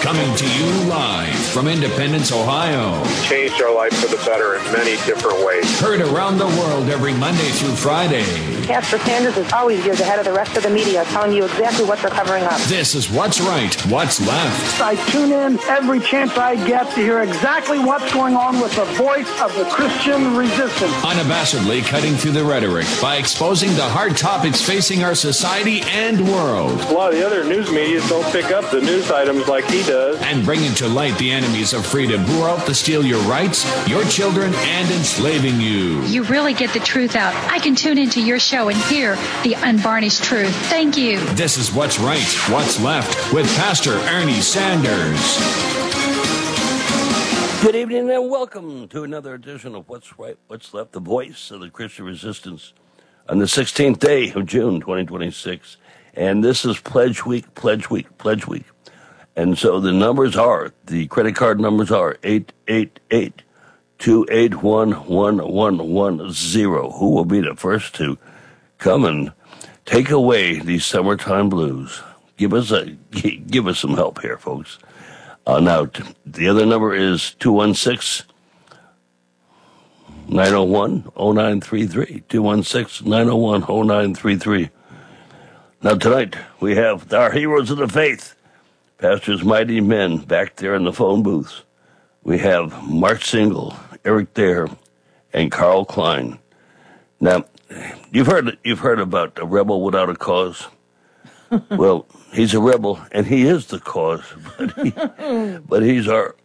Coming to you live from Independence, Ohio. Changed our life for the better in many different ways. Heard around the world every Monday through Friday. Pastor Sanders is always years ahead of the rest of the media, telling you exactly what they're covering up. This is What's Right, What's Left. I tune in every chance I get to hear exactly what's going on with the voice of the Christian resistance. Unabashedly cutting through the rhetoric by exposing the hard topics facing our society and world. A lot of the other news media don't pick up the news items like he does. And bringing to light the enemies of freedom who are out to steal your rights, your children, and enslaving you. You really get the truth out. I can tune into your show and hear the unvarnished truth. Thank you. This is What's Right, What's Left with Pastor Ernie Sanders. Good evening and welcome to another edition of What's Right, What's Left, the voice of the Christian resistance on the 16th day of June, 2026. And this is Pledge Week, Pledge Week, Pledge Week. And so the credit card numbers are 888-281-1110. Who will be the first to come and take away these summertime blues? Give us some help here, folks. Now, the other number is 216-901-0933. 216-901-0933. Now, tonight, we have our heroes of the faith. Pastor's mighty men back there in the phone booths. We have Mark Single, Eric Dare, and Carl Klein. Now, you've heard about a rebel without a cause. Well, he's a rebel, and he is the cause. But he's our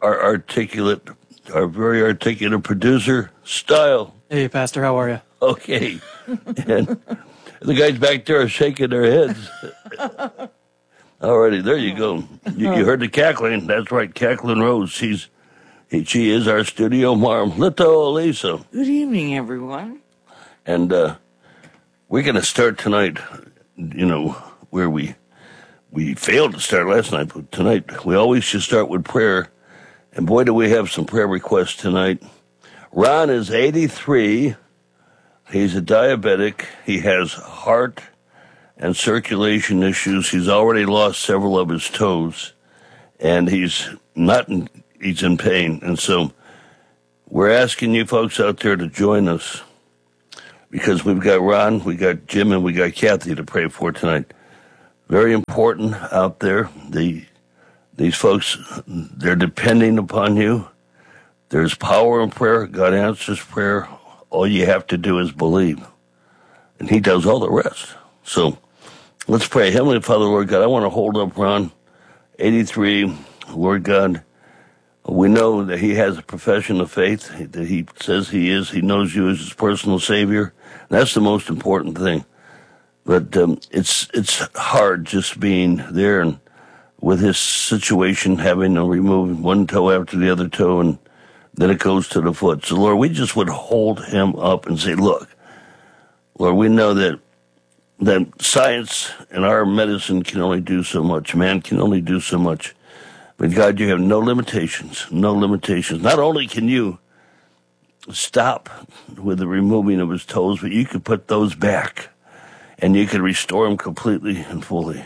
very articulate producer, Style. Hey, Pastor, how are you? Okay. And the guys back there are shaking their heads. Alrighty, there you go. You heard the cackling. That's right, Cackling Rose. She is our studio marm. Little Lisa. Good evening, everyone. And we're going to start tonight, where we failed to start last night, but tonight we always should start with prayer. And boy, do we have some prayer requests tonight. Ron is 83. He's a diabetic. He has heart and circulation issues. He's already lost several of his toes, and he's in pain. And so we're asking you folks out there to join us, because we've got Ron, we got Jim, and we got Kathy to pray for tonight. Very important out there. These folks, they're depending upon you. There's power in prayer. God answers prayer. All you have to do is believe, and he does all the rest. So let's pray. Heavenly Father, Lord God, I want to hold up Ron, 83. Lord God, we know that he has a profession of faith, that he says he is. He knows you as his personal Savior. That's the most important thing. But it's hard just being there and with his situation, having to remove one toe after the other toe, and then it goes to the foot. So, Lord, we just would hold him up and say, look, Lord, we know that science and our medicine can only do so much. Man can only do so much. But God, you have no limitations, no limitations. Not only can you stop with the removing of his toes, but you could put those back and you could restore him completely and fully.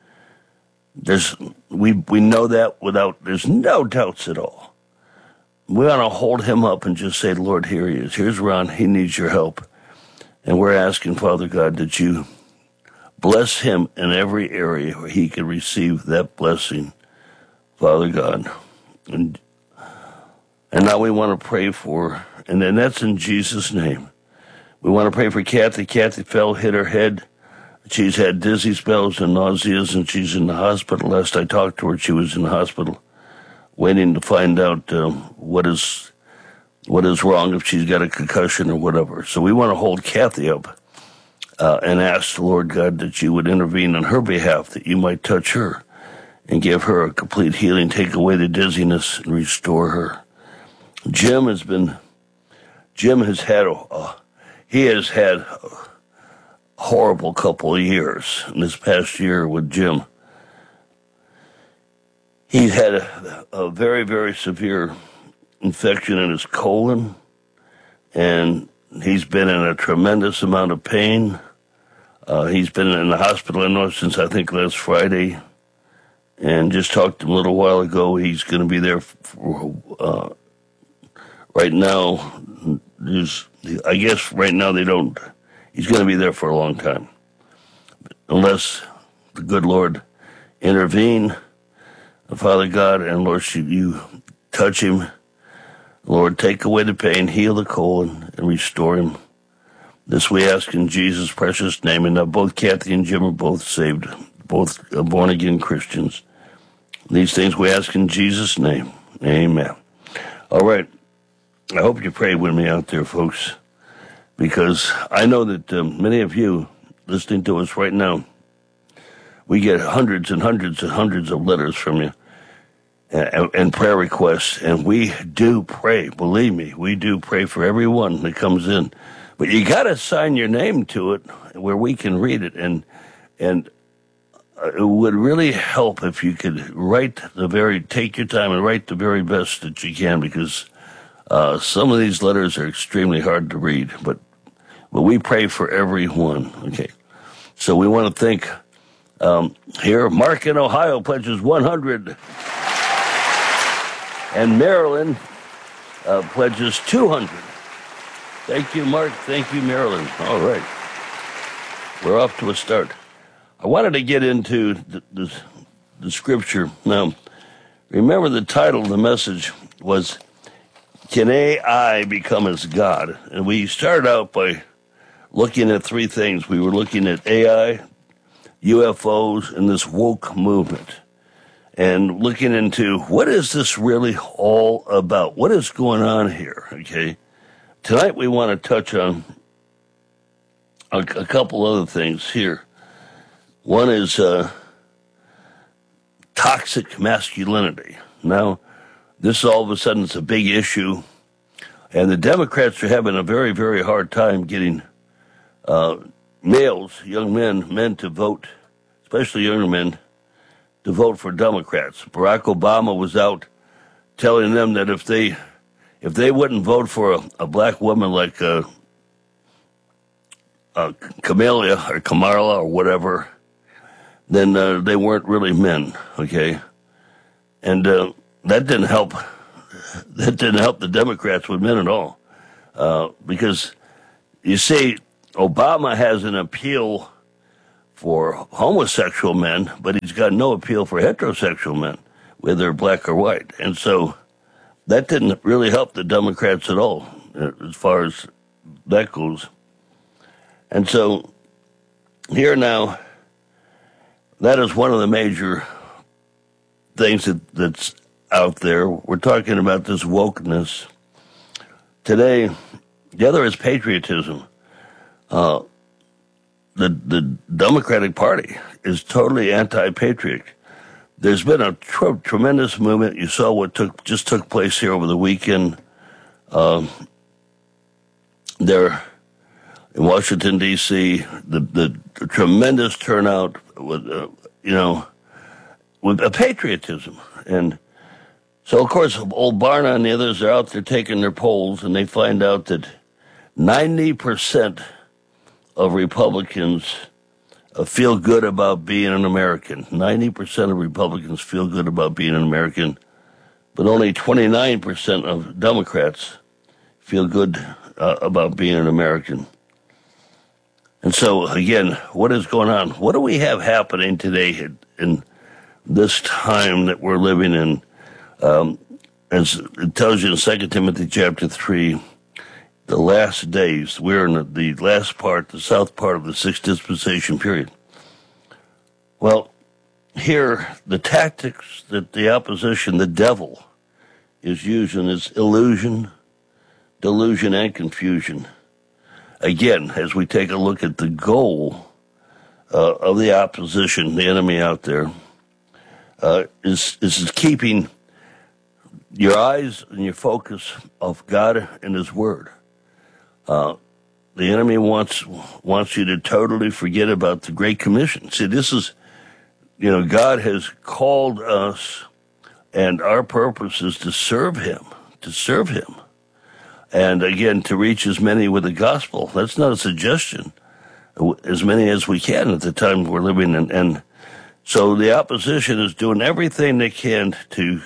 We know that there's no doubts at all. We want to hold him up and just say, Lord, here he is. Here's Ron. He needs your help. And we're asking, Father God, that you bless him in every area where he can receive that blessing, Father God. And now we want to pray for, and then that's in Jesus' name. We want to pray for Kathy. Kathy hit her head. She's had dizzy spells and nauseas, and she's in the hospital. Last I talked to her, she was in the hospital waiting to find out what is wrong, if she's got a concussion or whatever. So we want to hold Kathy up and ask the Lord God that you would intervene on her behalf, that you might touch her and give her a complete healing, take away the dizziness and restore her. Jim has had a horrible couple of years. In this past year with Jim, he's had a very, very severe infection in his colon, and he's been in a tremendous amount of pain. He's been in the hospital, I know, since I think last Friday, and just talked to him a little while ago. He's going to be there for, right now. I guess right now he's going to be there for a long time. Unless the good Lord intervene, Father God, and Lord, should you touch him, Lord, take away the pain, heal the colon, and restore him. This we ask in Jesus' precious name. And now both Kathy and Jim are both saved, both born-again Christians. These things we ask in Jesus' name. Amen. All right. I hope you pray with me out there, folks, because I know that many of you listening to us right now, we get hundreds and hundreds and hundreds of letters from you and prayer requests, and we do pray. Believe me, we do pray for everyone that comes in. But you got to sign your name to it where we can read it, and it would really help if you could take your time and write the very best that you can, because some of these letters are extremely hard to read, but we pray for everyone. Okay, so we want to thank here Mark in Ohio pledges 100, and Marilyn pledges 200. Thank you, Mark. Thank you, Marilyn. All right. We're off to a start. I wanted to get into the scripture. Now, remember the title of the message was, Can AI Become as God? And we started out by looking at three things. We were looking at AI, UFOs, and this woke movement. And looking into what is this really all about? What is going on here? Okay. Tonight we want to touch on a couple other things here. One is toxic masculinity. Now, this all of a sudden is a big issue, and the Democrats are having a very, very hard time getting males, young men to vote, especially younger men, to vote for Democrats. Barack Obama was out telling them that if they wouldn't vote for a black woman like Kamala or whatever, then they weren't really men, okay? And that didn't help. That didn't help the Democrats with men at all, because you see, Obama has an appeal for homosexual men, but he's got no appeal for heterosexual men, whether they're black or white, and so that didn't really help the Democrats at all, as far as that goes. And so here now, that is one of the major things that's out there. We're talking about this wokeness. Today, the other is patriotism. The Democratic Party is totally anti-patriot. There's been a tremendous movement. You saw what just took place here over the weekend. There in Washington, D.C., the tremendous turnout with with patriotism. And so, of course, old Barna and the others are out there taking their polls, and they find out that 90% of Republicans feel good about being an American. 90% of Republicans feel good about being an American, but only 29% of Democrats feel good about being an American. And so, again, what is going on? What do we have happening today in this time that we're living in? As it tells you in 2 Timothy chapter 3, the last days, we're in the last part, the south part of the sixth dispensation period. Well, here, the tactics that the opposition, the devil, is using is illusion, delusion, and confusion. Again, as we take a look at the goal of the opposition, the enemy out there, is keeping your eyes and your focus off God and His Word. The enemy wants you to totally forget about the Great Commission. See, this is, God has called us, and our purpose is to serve Him, And again, to reach as many with the gospel. That's not a suggestion. As many as we can at the time we're living in. And So the opposition is doing everything they can to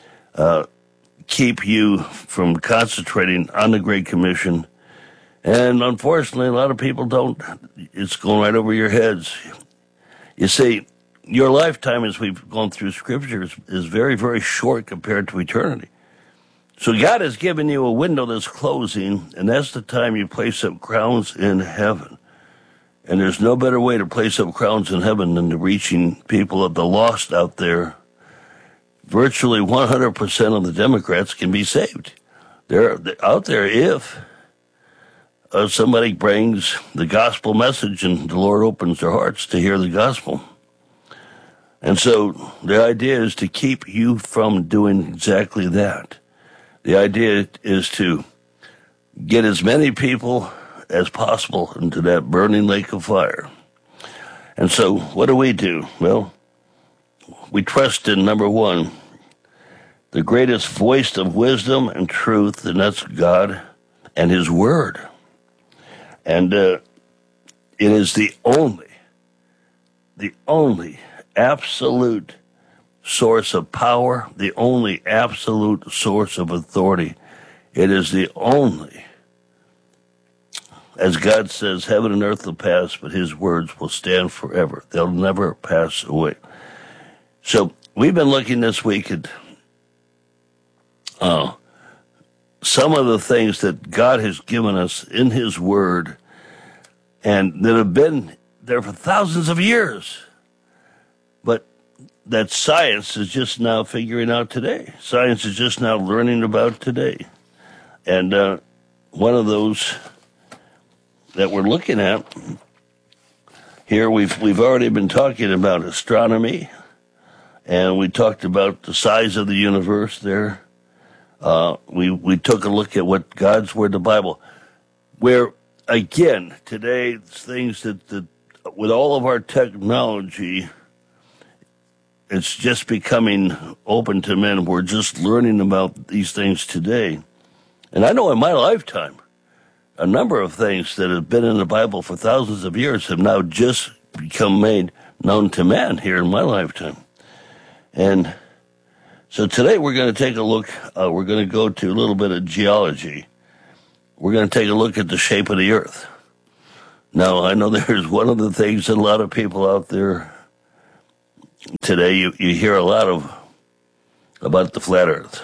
keep you from concentrating on the Great Commission. And unfortunately, a lot of people don't. It's going right over your heads. You see, your lifetime, as we've gone through Scripture, is very, very short compared to eternity. So God has given you a window that's closing, and that's the time you place up crowns in heaven. And there's no better way to place up crowns in heaven than to reaching people of the lost out there. Virtually 100% of the Democrats can be saved. They're out there if somebody brings the gospel message and the Lord opens their hearts to hear the gospel. And so the idea is to keep you from doing exactly that. The idea is to get as many people as possible into that burning lake of fire. And so what do? Well, we trust in, number one, the greatest voice of wisdom and truth, and that's God and His Word. And it is the only absolute source of power, the only absolute source of authority. It is the only. As God says, heaven and earth will pass, but His words will stand forever. They'll never pass away. So we've been looking this week at some of the things that God has given us in His Word and that have been there for thousands of years, but that science is just now figuring out today. Science is just now learning about today. And one of those that we're looking at here, we've already been talking about astronomy, and we talked about the size of the universe there. We took a look at what God's Word, the Bible, where, again, today, things that with all of our technology, it's just becoming open to men. We're just learning about these things today. And I know in my lifetime, a number of things that have been in the Bible for thousands of years have now just become made known to man here in my lifetime. And so today we're going to take a look, we're going to go to a little bit of geology. We're going to take a look at the shape of the earth. Now, I know there's one of the things that a lot of people out there today, you hear a lot of about the flat earth.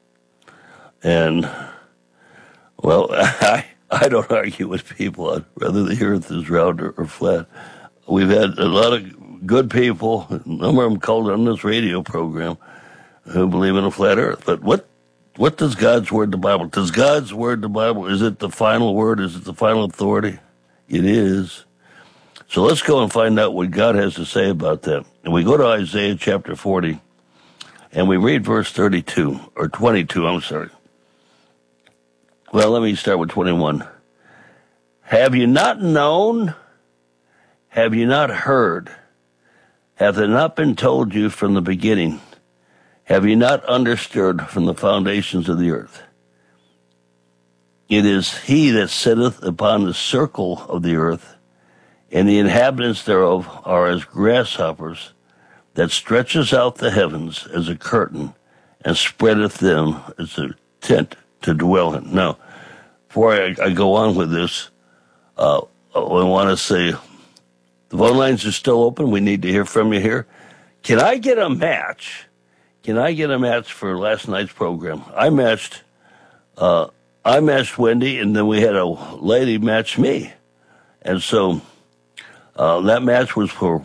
And, well, I don't argue with people on whether the earth is round or flat. We've had a lot of good people, a number of them called on this radio program, who believe in a flat earth. But what does God's Word, the Bible, does God's Word, the Bible, is it the final word? Is it the final authority? It is. So let's go and find out what God has to say about that. And we go to Isaiah chapter 40, and we read verse 32, or 22, I'm sorry. Well, let me start with 21. Have you not known? Have you not heard? Hath it not been told you from the beginning? Have you not understood from the foundations of the earth? It is He that sitteth upon the circle of the earth, and the inhabitants thereof are as grasshoppers, that stretches out the heavens as a curtain, and spreadeth them as a tent to dwell in. Now, before I go on with this, I want to say the phone lines are still open. We need to hear from you here. Can I get a match? Can I get a match for last night's program? I matched Wendy, and then we had a lady match me. And so that match was for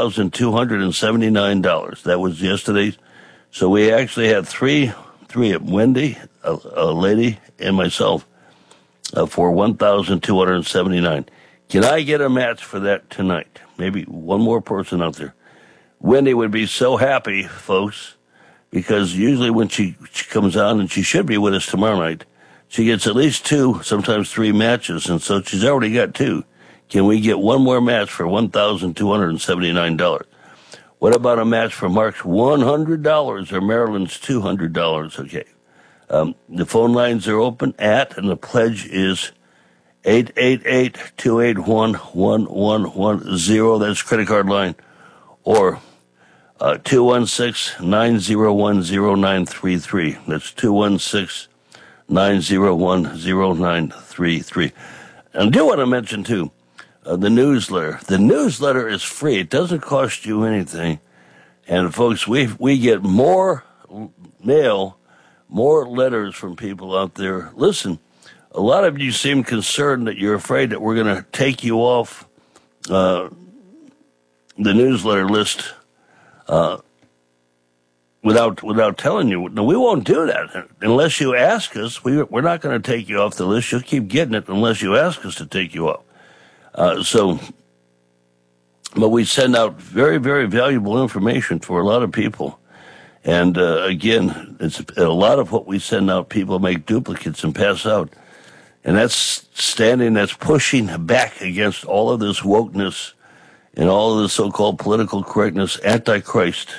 $1,279. That was yesterday's. So we actually had three, Wendy, a lady, and myself, for $1,279. Can I get a match for that tonight? Maybe one more person out there. Wendy would be so happy, folks, because usually when she comes on, and she should be with us tomorrow night, she gets at least 2, sometimes 3 matches, and so she's already got 2. Can we get one more match for $1,279? What about a match for Mark's $100 or Marilyn's $200? Okay. The phone lines are open and the pledge is 888-281-1110. That's credit card line. Or 216-901-0933. That's 216-901-0933. And I do want to mention, too, the newsletter. The newsletter is free. It doesn't cost you anything. And, folks, we get more mail, more letters from people out there. Listen, a lot of you seem concerned that you're afraid that we're going to take you off the newsletter list without telling you. No, we won't do that unless you ask us. We're not going to take you off the list. You'll keep getting it unless you ask us to take you off. But we send out very, very valuable information for a lot of people. And again, it's a lot of what we send out, people make duplicates and pass out. And that's pushing back against all of this wokeness and all of this so-called political correctness, antichrist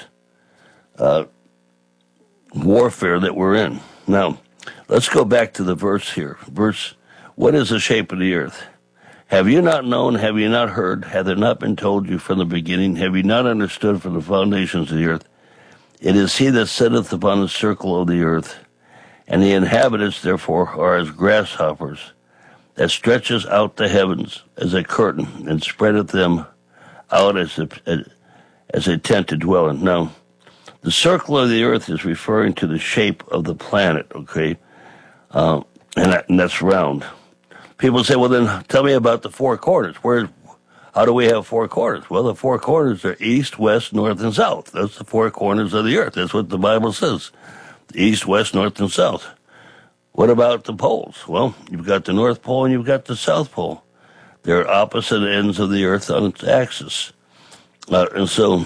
warfare that we're in. Now, let's go back to the verse here. Verse, what is the shape of the earth? Have you not known? Have you not heard? Hath it not been told you from the beginning? Have you not understood from the foundations of the earth? It is he that sitteth upon the circle of the earth, and the inhabitants therefore are as grasshoppers, that stretches out the heavens as a curtain, and spreadeth them out as a tent to dwell in. Now, the circle of the earth is referring to the shape of the planet, okay? And that's round. People say, well, then tell me about the four corners. How do we have four corners? Well, the four corners are east, west, north, and south. That's the four corners of the earth. That's what the Bible says. East, west, north, and south. What about the poles? Well, you've got the North Pole and you've got the South Pole. They're opposite ends of the earth on its axis. And so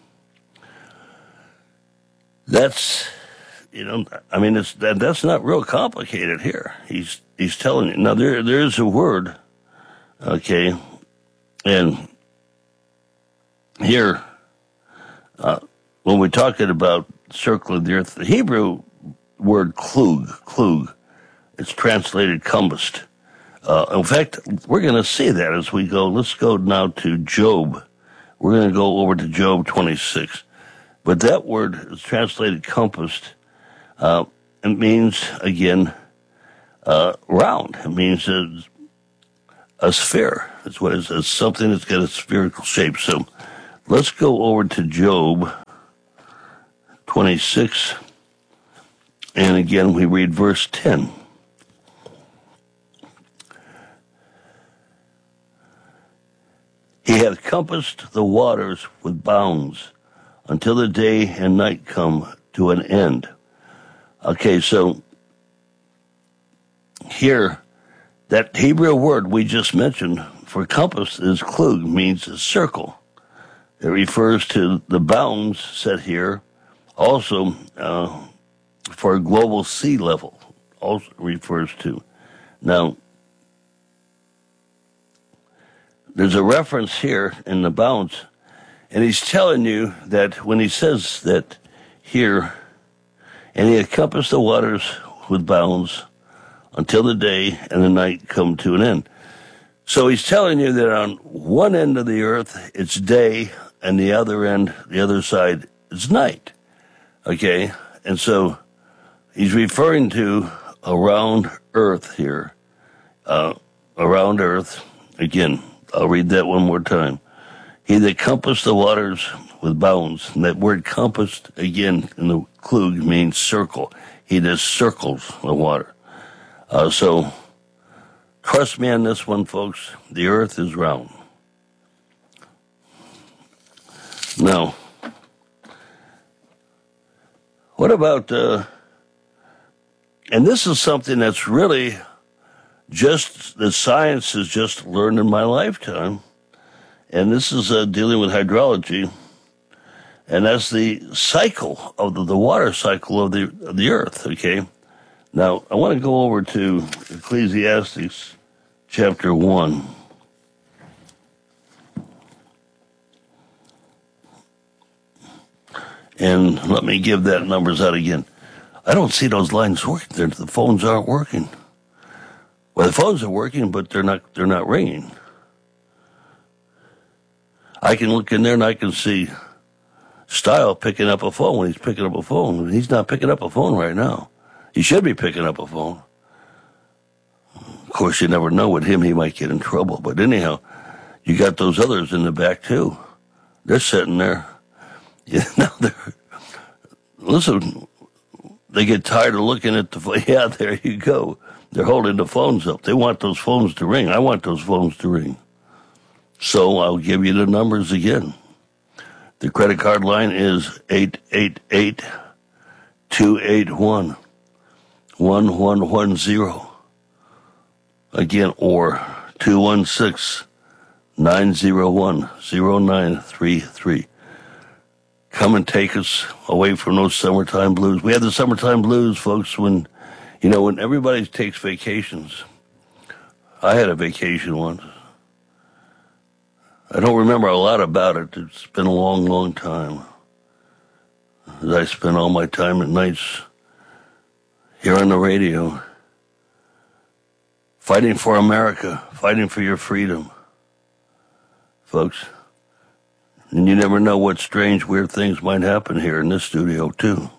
that's, that's not real complicated here. He's telling you. Now, there is a word, okay, and here, when we're talking about circle of the earth, the Hebrew word klug, it's translated compassed. In fact, we're going to see that as we go. Let's go now to Job. We're going to go over to Job 26. But that word is translated compassed. It means, again, round. It means a sphere. It's what it's something that's got a spherical shape. So let's go over to Job 26. And again, we read verse 10. He hath compassed the waters with bounds until the day and night come to an end. Okay, so here, that Hebrew word we just mentioned for compass is klug, means a circle. It refers to the bounds set here, also for global sea level, also refers to. Now, there's a reference here in the bounds, and he's telling you that when he says that here, and he had compassed the waters with bounds until the day and the night come to an end. So he's telling you that on one end of the earth, it's day, and the other end, the other side, is night. Okay? And so he's referring to around earth here. Around earth. Again, I'll read that one more time. He that compassed the waters with bounds. And that word compassed, again, in the klug, means circle. He that circles the water. So, trust me on this one, folks. The earth is round. Now, what about, and this is something that's really just, that science has just learned in my lifetime, and this is dealing with hydrology, and that's the cycle of the water cycle of the earth, okay? Now, I want to go over to Ecclesiastes chapter 1. And let me give that numbers out again. I don't see those lines working. The phones aren't working. Well, the phones are working, but they're not ringing. I can look in there and I can see style picking up a phone when he's picking up a phone. He's not picking up a phone right now. He should be picking up a phone. Of course, you never know with him, he might get in trouble. But anyhow, you got those others in the back, too. They're sitting there. Listen, they get tired of looking at the phone. Yeah, there you go. They're holding the phones up. They want those phones to ring. I want those phones to ring. So I'll give you the numbers again. The credit card line is 888-281-1110. Again, or 216-901-0933. Come and take us away from those summertime blues. We had the summertime blues, folks, when everybody takes vacations. I had a vacation once. I don't remember a lot about it. It's been a long, long time. As I spent all my time at nights here on the radio, fighting for America, fighting for your freedom, folks. And you never know what strange, weird things might happen here in this studio, too.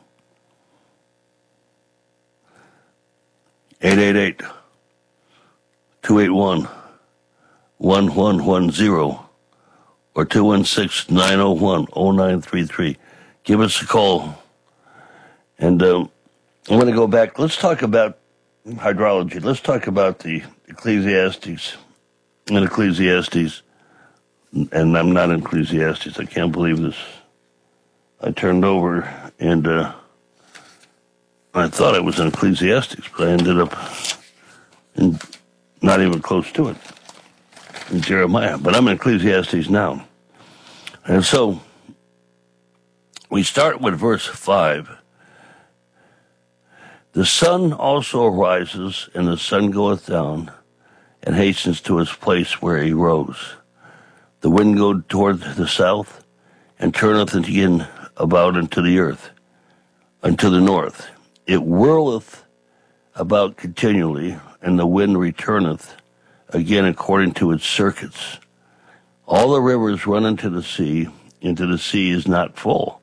888-281-1110 or 216-901-0933. Give us a call. And I'm going to go back. Let's talk about hydrology. Let's talk about the Ecclesiastes. And I'm not in Ecclesiastes. I can't believe this. I turned over and I thought I was in Ecclesiastes, but I ended up not even close to it in Jeremiah. But I'm in Ecclesiastes now. And so we start with verse 5. The sun also arises, and the sun goeth down, and hastens to his place where he rose. The wind goeth toward the south, and turneth again about unto the earth, unto the north. It whirleth about continually, and the wind returneth again according to its circuits. All the rivers run into the sea is not full.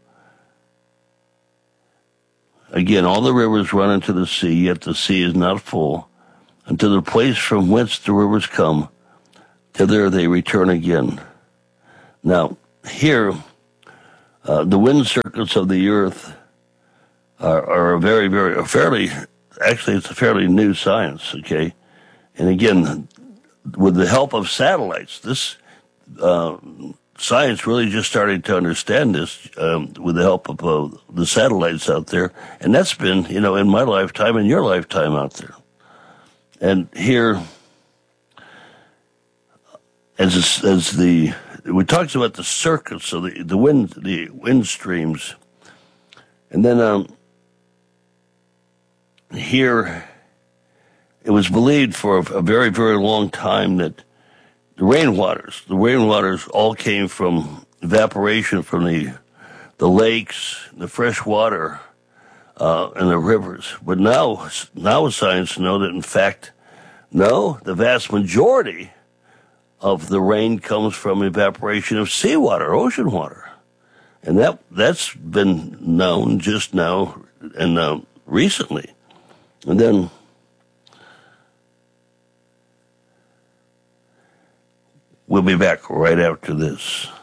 Again, all the rivers run into the sea, yet the sea is not full. Unto the place from whence the rivers come, thither they return again. Now, here, the wind circuits of the earth are a it's a fairly new science, okay? And again, with the help of satellites, this science really just started to understand this with the help of the satellites out there. And that's been, in my lifetime and your lifetime out there. And here, we talked about the circuits of the wind streams. And then here, it was believed for a very, very long time that the rainwaters all came from evaporation from the lakes, the fresh water, and the rivers. But now science know that, in fact, no, the vast majority of the rain comes from evaporation of seawater, ocean water. And that's been known just now and recently. And then we'll be back right after this.